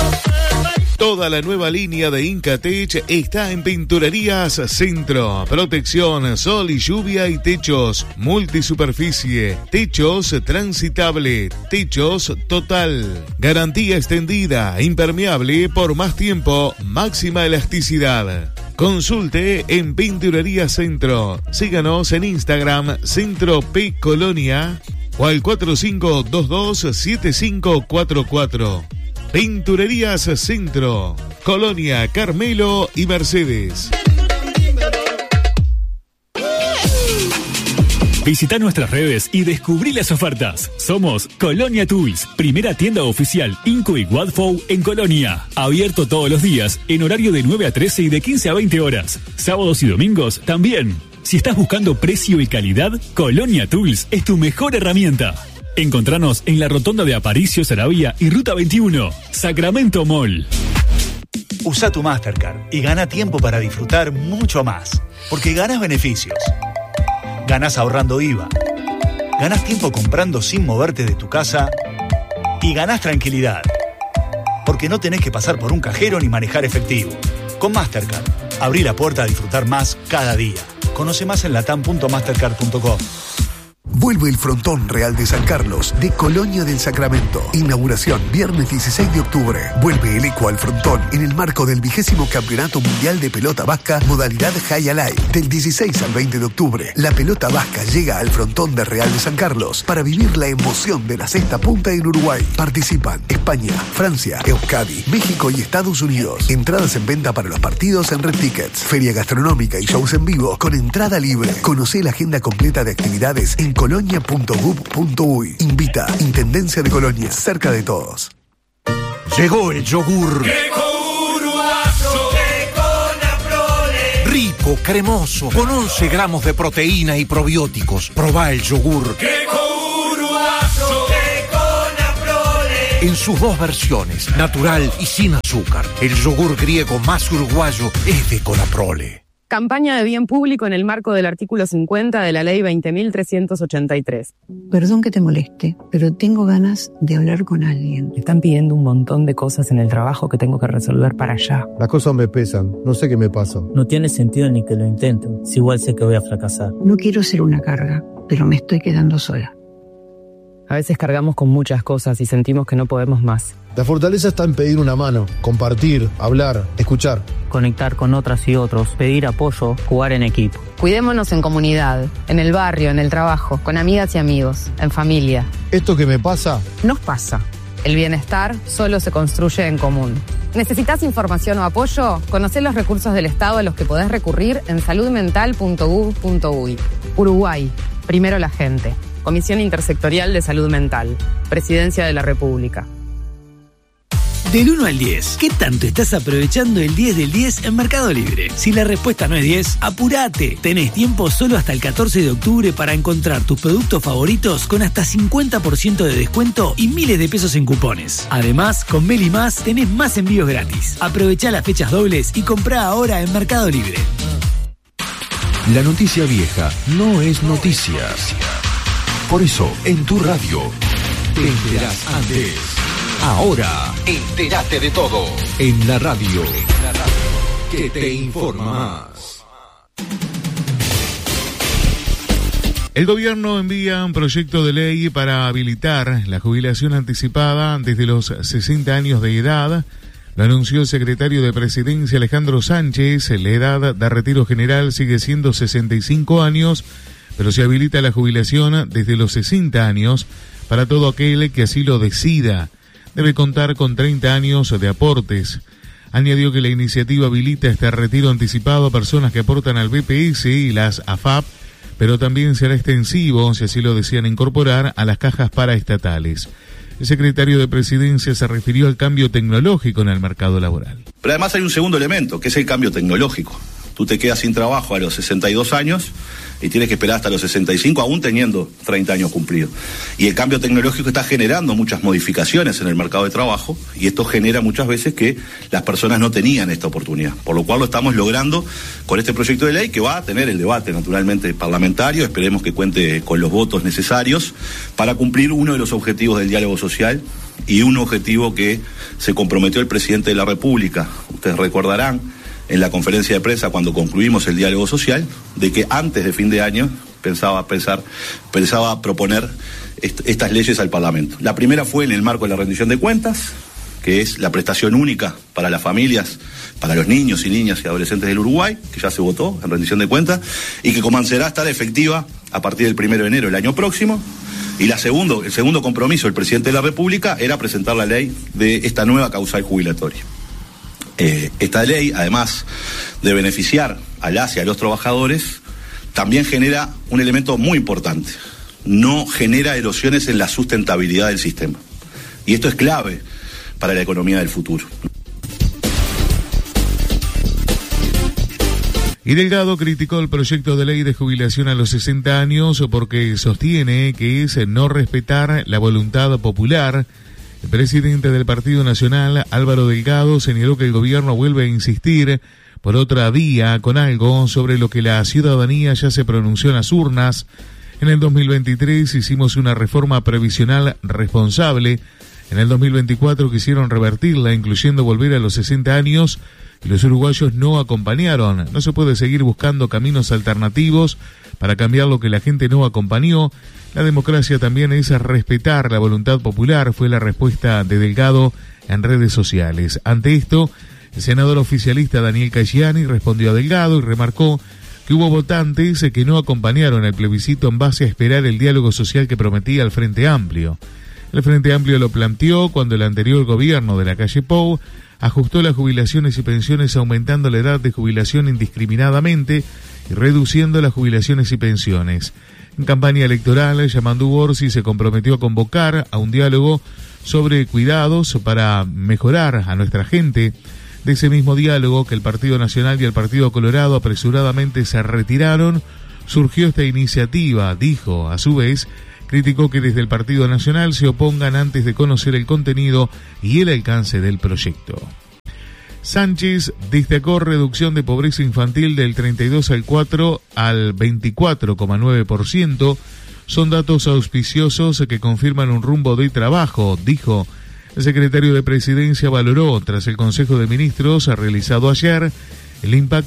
Toda la nueva línea de Incatech está en Pinturerías Centro. Protección, sol y lluvia y techos multisuperficie, techos transitable, techos total. Garantía extendida, impermeable por más tiempo, máxima elasticidad. Consulte en Pinturerías Centro. Síganos en Instagram Centro P Colonia o al 4522-7544. Pinturerías Centro, Colonia, Carmelo y Mercedes. Visita nuestras redes y descubrí las ofertas. Somos Colonia Tools, primera tienda oficial Inco y Wadfow en Colonia. Abierto todos los días, en horario de 9 a 13 y de 15 a 20 horas. Sábados y domingos también. Si estás buscando precio y calidad, Colonia Tools es tu mejor herramienta. Encontranos en la rotonda de Aparicio, Saravia y Ruta 21, Sacramento Mall. Usa tu Mastercard y gana tiempo para disfrutar mucho más. Porque ganás beneficios. Ganás ahorrando IVA. Ganás tiempo comprando sin moverte de tu casa. Y ganás tranquilidad. Porque no tenés que pasar por un cajero ni manejar efectivo. Con Mastercard, abrí la puerta a disfrutar más cada día. Conoce más en latam.mastercard.com. Vuelve el Frontón Real de San Carlos, de Colonia del Sacramento. Inauguración, viernes 16 de octubre. Vuelve el eco al Frontón en el marco del 20º Campeonato Mundial de Pelota Vasca, modalidad High Alive. Del 16 al 20 de octubre, la pelota vasca llega al Frontón de Real de San Carlos para vivir la emoción de la sexta punta en Uruguay. Participan España, Francia, Euskadi, México y Estados Unidos. Entradas en venta para los partidos en Red Tickets. Feria gastronómica y shows en vivo con entrada libre. Conocé la agenda completa de actividades en colonia.gov.uy. Invita Intendencia de Colonia, cerca de todos. Llegó el yogur. Rico, cremoso, con 11 gramos de proteína y probióticos. Probá el yogur. En sus dos versiones, natural y sin azúcar. El yogur griego más uruguayo es de Conaprole. Campaña de bien público en el marco del artículo 50 de la ley 20.383. Perdón que te moleste, pero tengo ganas de hablar con alguien. Me están pidiendo un montón de cosas en el trabajo que tengo que resolver para allá. Las cosas me pesan, no sé qué me pasa. No tiene sentido ni que lo intento, si igual sé que voy a fracasar. No quiero ser una carga, pero me estoy quedando sola. A veces cargamos con muchas cosas y sentimos que no podemos más. La fortaleza está en pedir una mano, compartir, hablar, escuchar. Conectar con otras y otros, pedir apoyo, jugar en equipo. Cuidémonos en comunidad, en el barrio, en el trabajo, con amigas y amigos, en familia. Esto que me pasa, nos pasa. El bienestar solo se construye en común. ¿Necesitas información o apoyo? Conocé los recursos del Estado a los que podés recurrir en saludmental.gov.uy. Uruguay, primero la gente. Comisión Intersectorial de Salud Mental. Presidencia de la República. Del 1 al 10, ¿qué tanto estás aprovechando el 10 del 10 en Mercado Libre? Si la respuesta no es 10, ¡apurate! Tenés tiempo solo hasta el 14 de octubre para encontrar tus productos favoritos con hasta 50% de descuento y miles de pesos en cupones. Además, con Meli Más tenés más envíos gratis. Aprovechá las fechas dobles y comprá ahora en Mercado Libre. La noticia vieja no es noticia. Por eso, en tu radio, te enterás antes. Ahora, entérate de todo. En la radio, que te informa más. El gobierno envía un proyecto de ley para habilitar la jubilación anticipada desde los 60 años de edad. Lo anunció el secretario de Presidencia Alejandro Sánchez. La edad de retiro general sigue siendo 65 años, pero se habilita la jubilación desde los 60 años para todo aquel que así lo decida. Debe contar con 30 años de aportes. Añadió que la iniciativa habilita este retiro anticipado a personas que aportan al BPS y las AFAP, pero también será extensivo, si así lo desean incorporar, a las cajas paraestatales. El secretario de Presidencia se refirió al cambio tecnológico en el mercado laboral. Pero además hay un segundo elemento, que es el cambio tecnológico. Tú te quedas sin trabajo a los 62 años y tienes que esperar hasta los 65, aún teniendo 30 años cumplidos. Y el cambio tecnológico está generando muchas modificaciones en el mercado de trabajo, y esto genera muchas veces que las personas no tenían esta oportunidad, por lo cual lo estamos logrando con este proyecto de ley, que va a tener el debate naturalmente parlamentario. Esperemos que cuente con los votos necesarios para cumplir uno de los objetivos del diálogo social, y un objetivo que se comprometió el presidente de la República. Ustedes recordarán en la conferencia de prensa cuando concluimos el diálogo social, de que antes de fin de año pensaba proponer estas leyes al Parlamento. La primera fue en el marco de la rendición de cuentas, que es la prestación única para las familias, para los niños y niñas y adolescentes del Uruguay, que ya se votó en rendición de cuentas, y que comenzará a estar efectiva a partir del 1 de enero del año próximo. Y el segundo compromiso del presidente de la República era presentar la ley de esta nueva causal jubilatoria. Esta ley, además de beneficiar a las y a los trabajadores, también genera un elemento muy importante: no genera erosiones en la sustentabilidad del sistema. Y esto es clave para la economía del futuro. Y Delgado criticó el proyecto de ley de jubilación a los 60 años porque sostiene que es no respetar la voluntad popular. El presidente del Partido Nacional, Álvaro Delgado, señaló que el gobierno vuelve a insistir por otra vía con algo sobre lo que la ciudadanía ya se pronunció en las urnas. En el 2023 hicimos una reforma previsional responsable. En el 2024 quisieron revertirla, incluyendo volver a los 60 años, y los uruguayos no acompañaron. No se puede seguir buscando caminos alternativos para cambiar lo que la gente no acompañó. La democracia también es respetar la voluntad popular, fue la respuesta de Delgado en redes sociales. Ante esto, el senador oficialista Daniel Caygiani respondió a Delgado y remarcó que hubo votantes que no acompañaron el plebiscito en base a esperar el diálogo social que prometía el Frente Amplio. El Frente Amplio lo planteó cuando el anterior gobierno de la calle Pou ajustó las jubilaciones y pensiones aumentando la edad de jubilación indiscriminadamente y reduciendo las jubilaciones y pensiones. En campaña electoral, Yamandu Orsi se comprometió a convocar a un diálogo sobre cuidados para mejorar a nuestra gente. De ese mismo diálogo, que el Partido Nacional y el Partido Colorado apresuradamente se retiraron, surgió esta iniciativa, dijo. A su vez, criticó que desde el Partido Nacional se opongan antes de conocer el contenido y el alcance del proyecto. Sánchez destacó reducción de pobreza infantil del 32,4 al 24,9%. Son datos auspiciosos que confirman un rumbo de trabajo, dijo. El secretario de Presidencia valoró, tras el Consejo de Ministros realizado ayer, el impacto